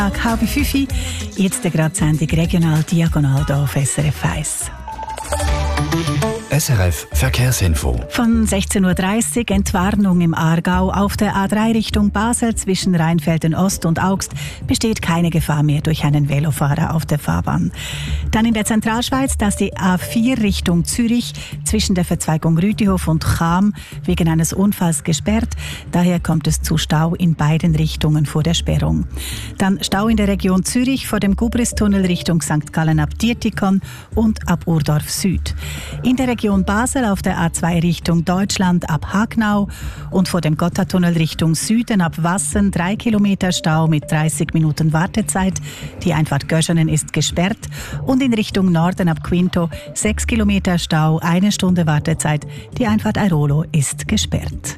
Halb 5, jetzt gerade Sendung regional diagonal hier auf SRF 1. SRF Verkehrsinfo. Von 16.30 Uhr Entwarnung im Aargau. Auf der A3 Richtung Basel zwischen Rheinfelden Ost und Augst besteht keine Gefahr mehr durch einen Velofahrer auf der Fahrbahn. Dann in der Zentralschweiz, dass die A4 Richtung Zürich zwischen der Verzweigung Rütihof und Cham wegen eines Unfalls gesperrt. Daher kommt es zu Stau in beiden Richtungen vor der Sperrung. Dann Stau in der Region Zürich vor dem Gubristunnel Richtung St. Gallen ab Dietikon und ab Urdorf Süd. In der Region Basel auf der A2 Richtung Deutschland ab Hagnau und vor dem Gotthardtunnel Richtung Süden ab Wassen 3 Kilometer Stau mit 30 Minuten Wartezeit. Die Einfahrt Göschenen ist gesperrt und in Richtung Norden ab Quinto 6 Kilometer Stau, 1 Stunde Wartezeit. Die Einfahrt Airolo ist gesperrt.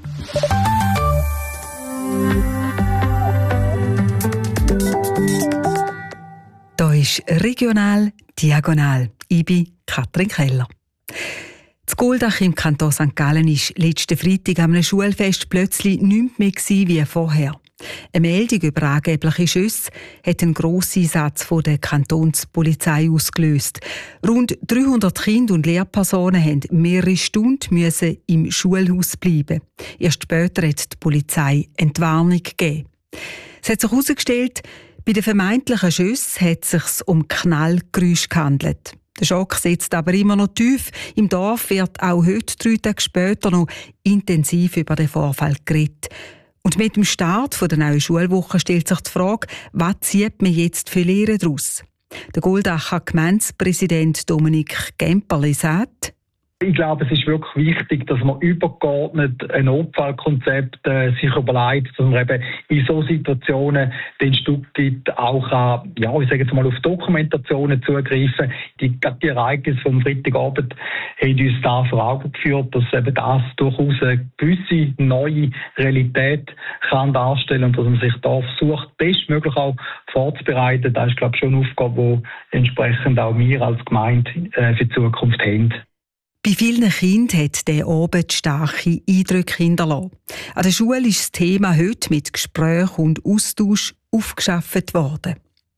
Da ist regional diagonal. Ich bin Katrin Keller. Das Goldach im Kanton St. Gallen war letzten Freitag an einem Schulfest plötzlich nicht mehr wie vorher. Eine Meldung über angebliche Schüsse hat einen Grosseinsatz von der Kantonspolizei ausgelöst. Rund 300 Kinder und Lehrpersonen mussten mehrere Stunden im Schulhaus bleiben. Erst später hat die Polizei Entwarnung gegeben. Es hat sich herausgestellt, bei den vermeintlichen Schüssen hat es sich um Knallgeräusche gehandelt. Der Schock sitzt aber immer noch tief. Im Dorf wird auch heute, 3 Tage später, noch intensiv über den Vorfall geredet. Und mit dem Start der neuen Schulwoche stellt sich die Frage, was zieht man jetzt für Lehren daraus? Der Goldacher Gemeindepräsident Dominik Gemperli sagt: Ich glaube, es ist wirklich wichtig, dass man übergeordnet ein Notfallkonzept sich überlegt, dass man eben in so Situationen den Stück gibt, auch an, ich sage jetzt mal, auf Dokumentationen zugreifen. Die Ereignisse vom Freitagabend haben uns da vor Augen geführt, dass eben das durchaus eine gewisse neue Realität kann darstellen und dass man sich da versucht, bestmöglich auch vorzubereiten. Das ist, glaube ich, schon eine Aufgabe, die entsprechend auch wir als Gemeinde für die Zukunft haben. Bei vielen Kindern hat dieser Abend starke Eindrücke hinterlassen. An der Schule ist das Thema heute mit Gespräch und Austausch aufgeschafft worden.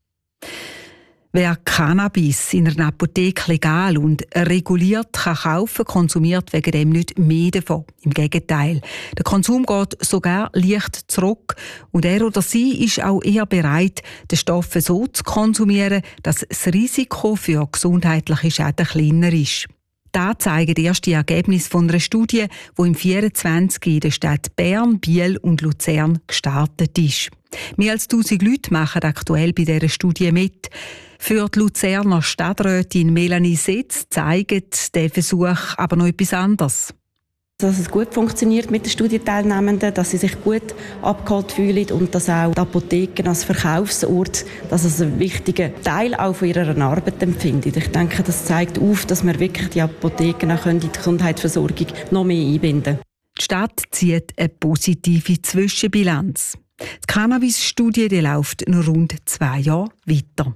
Wer Cannabis in einer Apotheke legal und reguliert kann kaufen, konsumiert wegen dem nicht mehr davon. Im Gegenteil, der Konsum geht sogar leicht zurück und er oder sie ist auch eher bereit, den Stoff so zu konsumieren, dass das Risiko für gesundheitliche Schäden kleiner ist. Das zeigen die ersten Ergebnisse von einer Studie, die im 2024 in den Städten Bern, Biel und Luzern gestartet ist. Mehr als 1000 Leute machen aktuell bei dieser Studie mit. Für die Luzerner Stadträtin Melanie Setz zeigt der Versuch aber noch etwas anderes. Dass es gut funktioniert mit den Studienteilnehmenden, dass sie sich gut abgeholt fühlen und dass auch die Apotheken als Verkaufsort, dass es einen wichtigen Teil auch von ihrer Arbeit empfinden. Ich denke, das zeigt auf, dass wir wirklich die Apotheken auch in die Gesundheitsversorgung noch mehr einbinden können. Die Stadt zieht eine positive Zwischenbilanz. Die Cannabis-Studie läuft noch rund 2 Jahre weiter.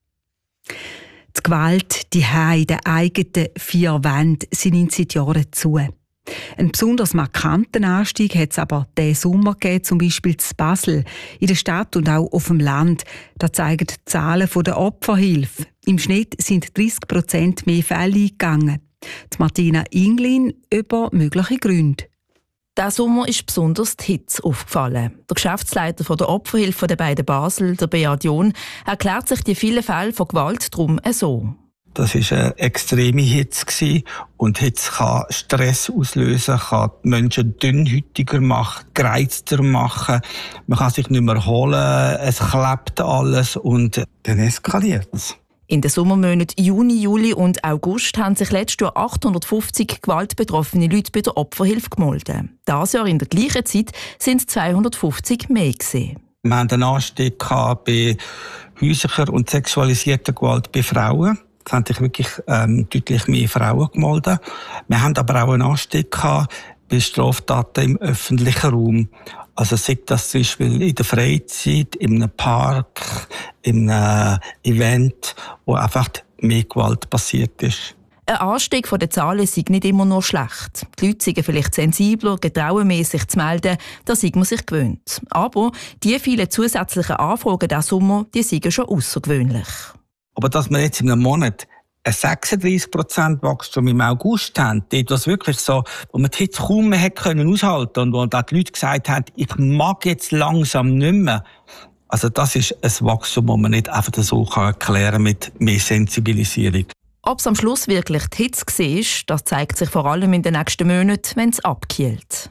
Die Gewalt, die in den eigenen 4 Wänden, sie nimmt seit Jahren zu. Einen besonders markanten Anstieg hat es aber diesen Sommer gegeben, zum Beispiel in Basel, in der Stadt und auch auf dem Land. Das zeigen die Zahlen der Opferhilfe. Im Schnitt sind 30% mehr Fälle eingegangen. Die Martina Inglin über mögliche Gründe. Diesen Sommer ist besonders die Hitze aufgefallen. Der Geschäftsleiter der Opferhilfe der beiden Basel, der Beat John, erklärt sich die vielen Fälle von Gewalt darum so. Das war eine extreme Hitze und Hitze kann Stress auslösen, kann die Menschen dünnhäutiger machen, gereizter machen. Man kann sich nicht mehr erholen, es klebt alles und dann eskaliert es. In den Sommermonaten Juni, Juli und August haben sich letztes Jahr 850 gewaltbetroffene Leute bei der Opferhilfe gemeldet. Dieses Jahr in der gleichen Zeit sind es 250 mehr gewesen. Wir hatten einen Anstieg bei häuslicher und sexualisierter Gewalt bei Frauen. Es haben sich wirklich deutlich mehr Frauen gemeldet. Wir haben aber auch einen Anstieg bei Straftaten im öffentlichen Raum. Also sei das zum Beispiel in der Freizeit, in einem Park, in einem Event, wo einfach mehr Gewalt passiert ist. Ein Anstieg der Zahlen ist nicht immer nur schlecht. Die Leute sind vielleicht sensibler, getrauen mehr, sich zu melden, da sind man sich gewöhnt. Aber die vielen zusätzlichen Anfragen diesen Sommer, die sind schon außergewöhnlich. Aber dass wir jetzt in einem Monat ein 36% Wachstum im August haben, dort was wirklich so, wo man die Hitze kaum mehr aushalten konnte und wo dann die Leute gesagt haben, ich mag jetzt langsam nicht mehr. Also das ist ein Wachstum, das man nicht einfach so erklären kann mit mehr Sensibilisierung. Ob es am Schluss wirklich die Hitze war, das zeigt sich vor allem in den nächsten Monaten, wenn es abkühlt.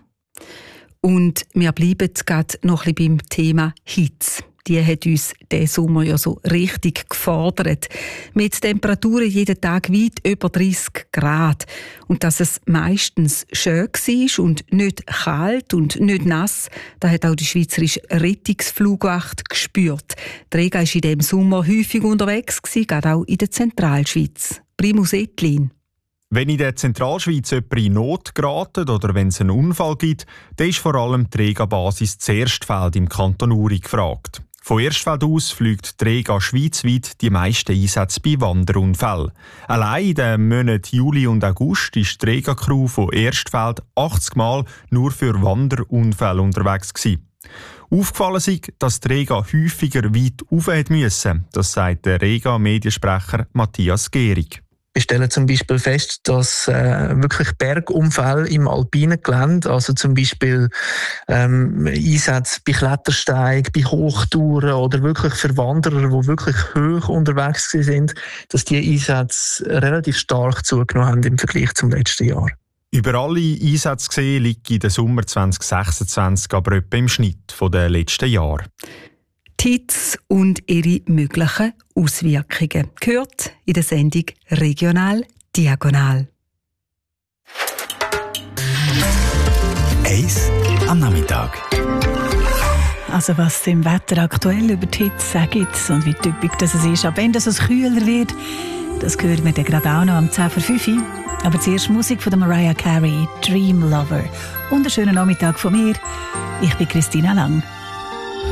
Und wir bleiben gerade noch ein bisschen beim Thema Hitze. Die hat uns diesen Sommer ja so richtig gefordert. Mit Temperaturen jeden Tag weit über 30 Grad. Und dass es meistens schön war und nicht kalt und nicht nass, das hat auch die Schweizerische Rettungsflugwacht gespürt. Die Rega war in diesem Sommer häufig unterwegs, gerade auch in der Zentralschweiz. Primus Etlin. Wenn in der Zentralschweiz jemand in Not geraten oder wenn es einen Unfall gibt, dann ist vor allem die Rega-Basis zu Erstfeld im Kanton Uri gefragt. Von Erstfeld aus fliegt die Rega schweizweit die meisten Einsätze bei Wanderunfällen. Allein in den Monaten Juli und August ist die Rega-Crew von Erstfeld 80 Mal nur für Wanderunfälle unterwegs gewesen. Aufgefallen ist, dass die Rega häufiger weit rauf musste. Das sagt der Rega-Mediensprecher Matthias Gehrig. Wir stellen zum Beispiel fest, dass wirklich Bergunfälle im alpinen Gelände, also zum Beispiel Einsätze bei Klettersteigen, bei Hochtouren oder wirklich für Wanderer, die wirklich hoch unterwegs sind, dass die Einsätze relativ stark zugenommen haben im Vergleich zum letzten Jahr. Über alle Einsätze gesehen liegt in den Sommer 2026 aber etwa im Schnitt der letzten Jahre. Die Hitze und ihre möglichen Auswirkungen gehört in der Sendung Regional Diagonal. Eis am Nachmittag. Also was im Wetter aktuell über die Hitze sagt und wie typisch das ist. Aber wenn es kühler wird, das hören wir dann gerade auch noch am 10:05 Uhr. Aber zuerst Musik von Mariah Carey, Dream Lover. Und einen schönen Nachmittag von mir. Ich bin Christina Lang.